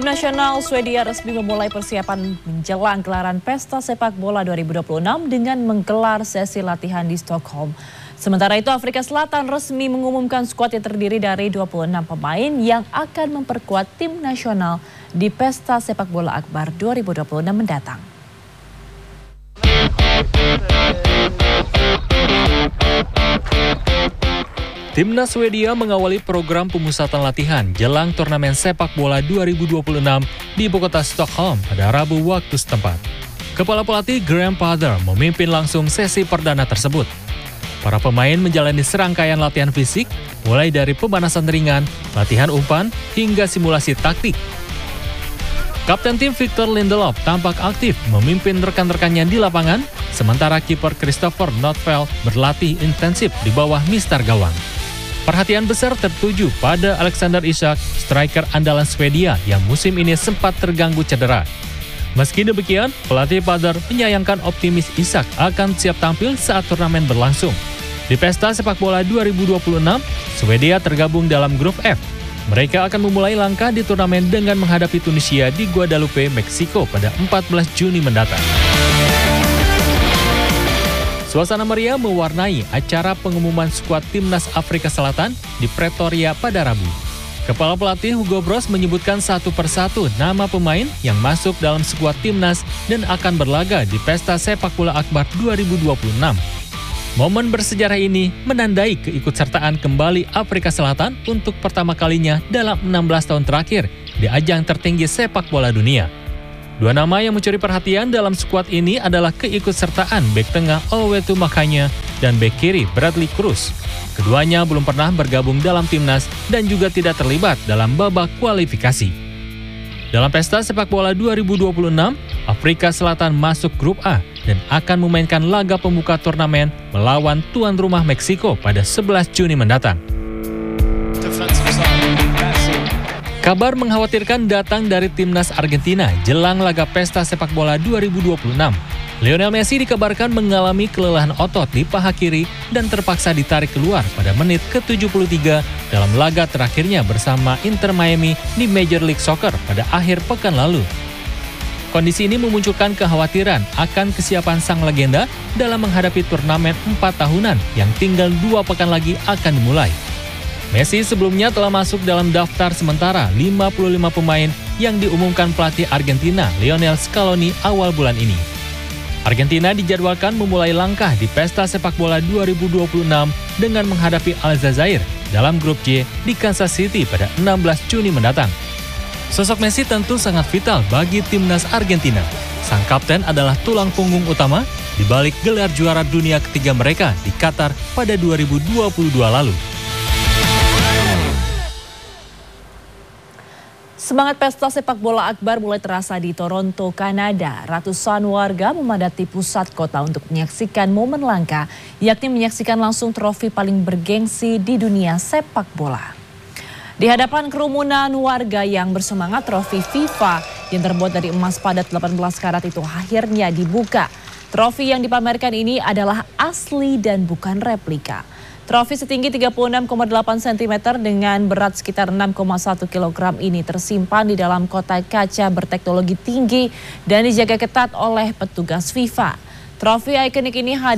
Tim nasional Swedia resmi memulai persiapan menjelang gelaran Pesta Sepak Bola 2026 dengan menggelar sesi latihan di Stockholm. Sementara itu Afrika Selatan resmi mengumumkan skuad yang terdiri dari 26 pemain yang akan memperkuat tim nasional di Pesta Sepak Bola Akbar 2026 mendatang. Timnas Swedia mengawali program pemusatan latihan jelang turnamen sepak bola 2026 di ibu kota Stockholm pada Rabu waktu setempat. Kepala pelatih Graham Potter memimpin langsung sesi perdana tersebut. Para pemain menjalani serangkaian latihan fisik, mulai dari pemanasan ringan, latihan umpan, hingga simulasi taktik. Kapten tim Victor Lindelof tampak aktif memimpin rekan-rekannya di lapangan, sementara kiper Christopher Nordfeldt berlatih intensif di bawah mistar gawang. Perhatian besar tertuju pada Alexander Isak, striker andalan Swedia yang musim ini sempat terganggu cedera. Meski demikian, pelatih Potter menyayangkan optimis Isak akan siap tampil saat turnamen berlangsung. Di Pesta Sepak Bola 2026, Swedia tergabung dalam grup F. Mereka akan memulai langkah di turnamen dengan menghadapi Tunisia di Guadalupe, Meksiko pada 14 Juni mendatang. Suasana meriah mewarnai acara pengumuman skuad Timnas Afrika Selatan di Pretoria pada Rabu. Kepala pelatih Hugo Broos menyebutkan satu persatu nama pemain yang masuk dalam skuad Timnas dan akan berlaga di Pesta Sepak Bola Akbar 2026. Momen bersejarah ini menandai keikutsertaan kembali Afrika Selatan untuk pertama kalinya dalam 16 tahun terakhir di ajang tertinggi sepak bola dunia. Dua nama yang mencuri perhatian dalam skuad ini adalah keikutsertaan bek tengah Oluwetu Makanya dan bek kiri Bradley Cruz. Keduanya belum pernah bergabung dalam timnas dan juga tidak terlibat dalam babak kualifikasi. Dalam Pesta Sepak Bola 2026, Afrika Selatan masuk grup A dan akan memainkan laga pembuka turnamen melawan tuan rumah Meksiko pada 11 Juni mendatang. Kabar mengkhawatirkan datang dari timnas Argentina jelang laga Pesta Sepak Bola 2026. Lionel Messi dikabarkan mengalami kelelahan otot di paha kiri dan terpaksa ditarik keluar pada menit ke-73 dalam laga terakhirnya bersama Inter Miami di Major League Soccer pada akhir pekan lalu. Kondisi ini memunculkan kekhawatiran akan kesiapan sang legenda dalam menghadapi turnamen 4 tahunan yang tinggal 2 pekan lagi akan dimulai. Messi sebelumnya telah masuk dalam daftar sementara 55 pemain yang diumumkan pelatih Argentina Lionel Scaloni awal bulan ini. Argentina dijadwalkan memulai langkah di Pesta Sepak Bola 2026 dengan menghadapi Aljazair dalam grup J di Kansas City pada 16 Juni mendatang. Sosok Messi tentu sangat vital bagi timnas Argentina. Sang kapten adalah tulang punggung utama di balik gelar juara dunia ketiga mereka di Qatar pada 2022 lalu. Semangat Pesta Sepak Bola Akbar mulai terasa di Toronto, Kanada. Ratusan warga memadati pusat kota untuk menyaksikan momen langka, yakni menyaksikan langsung trofi paling bergengsi di dunia sepak bola. Di hadapan kerumunan warga yang bersemangat, trofi FIFA yang terbuat dari emas padat 18 karat itu akhirnya dibuka. Trofi yang dipamerkan ini adalah asli dan bukan replika. Trofi setinggi 36,8 cm dengan berat sekitar 6,1 kg ini tersimpan di dalam kotak kaca berteknologi tinggi dan dijaga ketat oleh petugas FIFA. Trofi ikonik ini hadir